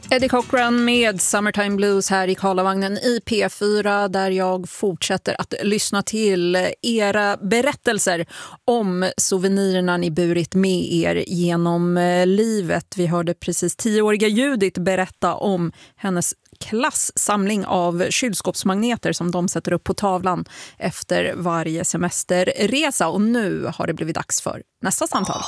Eddie Cochran med Summertime Blues här i Karlavagnen i P4 där jag fortsätter att lyssna till era berättelser om souvenirerna ni burit med er genom livet. Vi hörde precis 10-åriga Judith berätta om hennes klassamling av kylskåpsmagneter som de sätter upp på tavlan efter varje semesterresa. Och nu har det blivit dags för nästa samtal.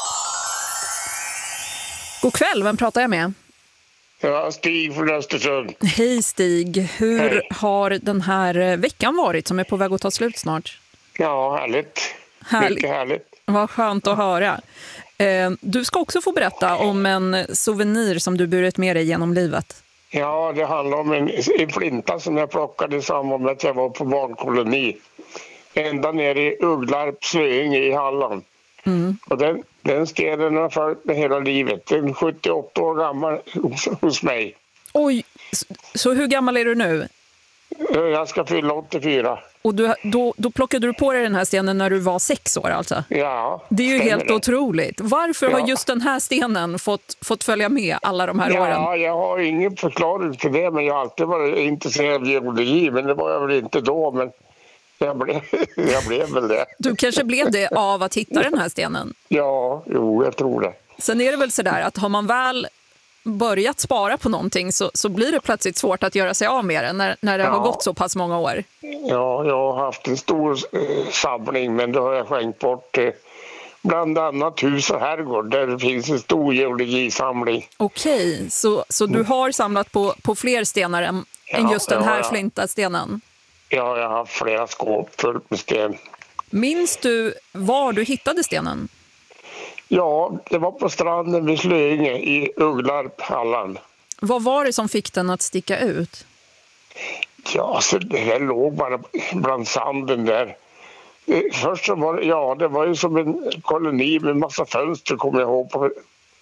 God kväll, vem pratar jag med? Ja, Stig från Östersund. Hej Stig, hur har den här veckan varit som är på väg att ta slut snart? Ja, härligt. Mycket härligt. Vad skönt att höra. Du ska också få berätta om en souvenir som du burit med dig genom livet. Ja, det handlar om en flinta som jag plockade i samband med att jag var på barnkoloni. Ända ner i Ugglarp, Slöinge i Halland. Mm. Och den stenen har följt med hela livet. Den är 78 år gammal hos mig. Oj, så hur gammal är du nu? Jag ska fylla 84. Och då plockade du på dig den här stenen när du var 6 år alltså? Ja. Det är ju helt otroligt. Varför har just den här stenen fått följa med alla de här åren? Ja, jag har ingen förklaring till det, men jag har alltid varit intresserad av geologi, men det var jag väl inte då, men jag blev väl det. Du kanske blev det av att hitta den här stenen? Ja, jag tror det. Sen är det väl sådär att har man väl börjat spara på någonting så blir det plötsligt svårt att göra sig av med det när det har gått så pass många år. Ja, jag har haft en stor samling, men då har jag skänkt bort bland annat hus och herrgård där det finns en stor geologisamling. Okej, så du har samlat på fler stenar än just den här flintastenen? Ja, jag har haft flera skåp fullt med sten. Minns du var du hittade stenen? Ja, det var på stranden vid Slöinge i Ugglarp, Halland. Vad var det som fick den att sticka ut? Ja, så det låg bara bland sanden där. Först så var det var ju som en koloni med massa fönster, kommer jag ihåg, på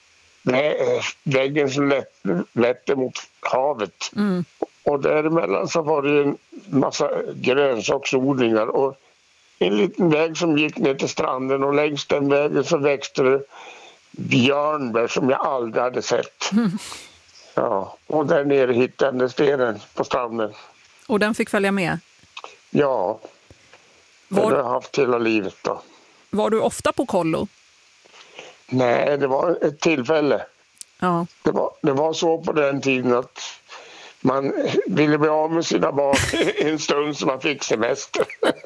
väggen som ledde mot havet. Mm. Och däremellan så var det en massa grönsaksodlingar och en liten väg som gick ner till stranden, och längs den vägen så växte det björnbär som jag aldrig hade sett. Mm. Ja, och där nere hittade jag stenen på stranden. Och den fick följa med? Ja, det har jag haft hela livet då. Var du ofta på kollo? Nej, det var ett tillfälle. Ja. Det var så på den tiden att man ville bli av med sina barn en stund som man fick semester.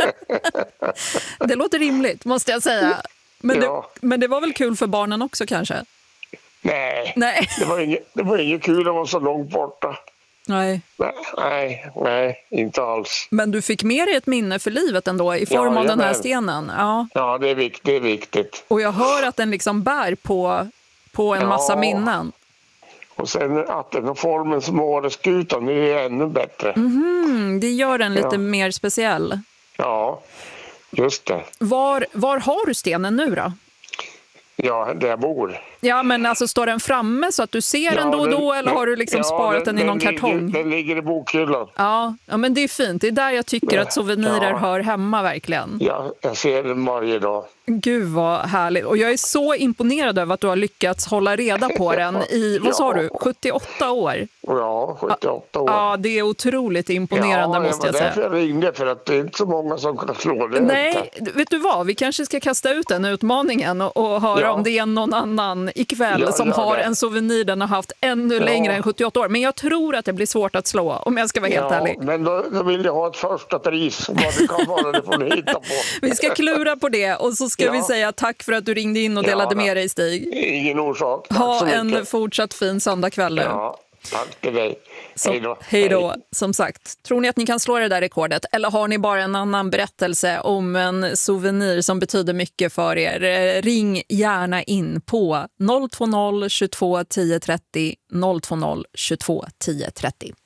Det låter rimligt, måste jag säga. Men det var väl kul för barnen också kanske? Nej. Det var inget kul att vara så långt borta. Nej, inte alls. Men du fick med dig ett minne för livet ändå i form av den här stenen. Ja, det är viktigt. Och jag hör att den liksom bär på en massa minnen. Och sen att den har formen som åreskutan, det är ännu bättre. Det gör den lite mer speciell. Ja, just det. Var har du stenen nu då? Ja, där jag bor. Ja, men alltså står den framme så att du ser den då och då, eller har du liksom sparat den i någon kartong? Den ligger i bokhyllan. Ja, men det är fint. Det är där jag tycker att souvenirer hör hemma verkligen. Ja, jag ser den varje dag. Gud vad härligt. Och jag är så imponerad över att du har lyckats hålla reda på den i, vad sa du, 78 år? Ja, 78 år. Ja, det är otroligt imponerande måste jag säga. Ja, därför jag ringde, för att det är inte så många som kan slå det. Nej, vet du vad? Vi kanske ska kasta ut den utmaningen och höra om det är någon annan ikväll som har en souvenir den har haft ännu längre än 78 år. Men jag tror att det blir svårt att slå, om jag ska vara helt ärlig. Men då vill jag ha ett första pris. Vad det kan vara, det får ni hitta på. Vi ska klura på det, och så ska vi säga tack för att du ringde in och delade med dig, Stig. Ingen orsak. Ha en fortsatt fin söndagkväll nu. Ja, tack till dig. Hej då. Som sagt, tror ni att ni kan slå det där rekordet? Eller har ni bara en annan berättelse om en souvenir som betyder mycket för er? Ring gärna in på 020 22 10 30 020 22 10 30.